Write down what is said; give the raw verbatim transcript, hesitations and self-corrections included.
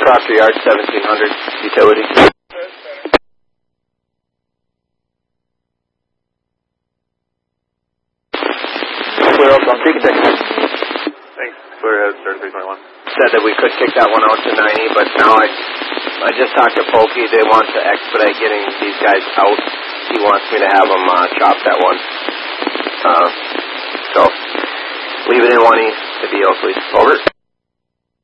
Proctor Yard, seventeen hundred, utility. Clear up on Creek Six. Thanks. Clear ahead, start three twenty-one. Said that we could kick that one out to ninety, but now I I just talked to Pokey. They want to expedite getting these guys out. He wants me to have them uh, chop that one. Uh, so, leave it in one east to be O, please. Over.